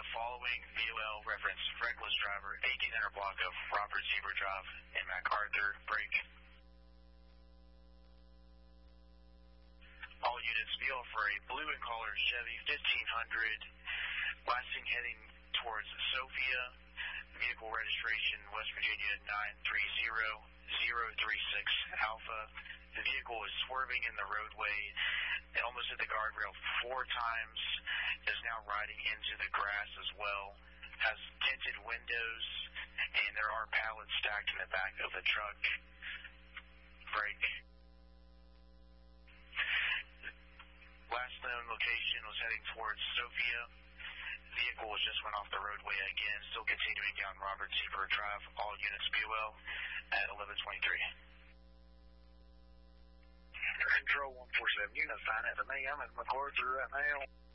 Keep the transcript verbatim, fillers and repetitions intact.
The following V O L reference reckless driver, eighteen hundred block of Robert Zebra Drive in MacArthur, break. All units, V O L for a blue and collar Chevy fifteen hundred, lasting heading towards Sophia, vehicle registration West Virginia nine three zero zero three six Alpha. The vehicle is swerving in the roadway, it almost hit the guardrail four times, is now riding into the grass as well, has tinted windows, and there are pallets stacked in the back of the truck. Brake. Last known location was heading towards Sophia. Vehicle just went off the roadway again, still continuing down Robert Zebra Drive. All units B O L at eleven twenty-three. Control one four seven, unit sign at the me. I'm at MacArthur right now.